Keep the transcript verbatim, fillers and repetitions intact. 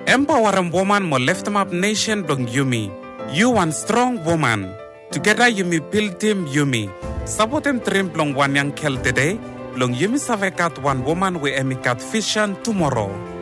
Empowering woman mo lift them up nation dong Yumi. You one strong woman. Together Yumi build team Yumi. Sabotem trim plong one yang kel today. Long Yumi savekat one woman we emikat vision tomorrow.